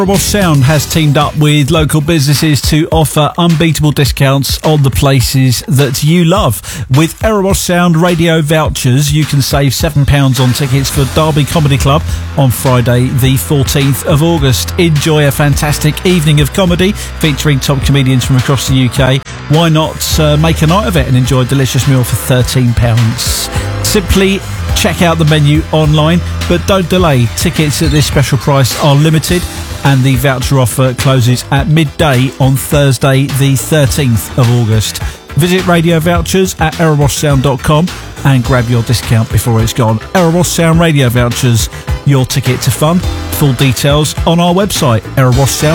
Erebus Sound has teamed up with local businesses to offer unbeatable discounts on the places that you love. With Erebus Sound radio vouchers, you can save £7 on tickets for Derby Comedy Club on Friday the 14th of August. Enjoy a fantastic evening of comedy featuring top comedians from across the UK. Why not make a night of it and enjoy a delicious meal for £13? Simply check out the menu online, but don't delay. Tickets at this special price are limited, and the voucher offer closes at midday on Thursday the 13th of August. Visit Radio Vouchers at erebussound.com and grab your discount before it's gone. Erebus Sound Radio Vouchers, your ticket to fun. Full details on our website, erebussound.com.